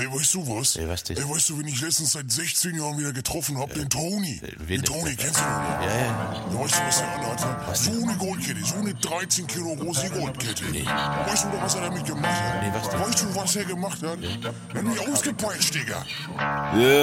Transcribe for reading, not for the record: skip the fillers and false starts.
Ey, weißt du was? Ey, was denn? Ey, weißt du, wen ich letztens seit 16 Jahren wieder getroffen hab? Den Toni. wen Den Toni, kennst du noch? Ja. Ja, weißt du, was der anhat? So eine Goldkette, so eine 13 Kilo große Goldkette. Nee. Weißt du noch, was er damit gemacht hat? Nee, was denn? Weißt du, was er gemacht hat? Er hat mich ausgepeitscht, Digga. Ja.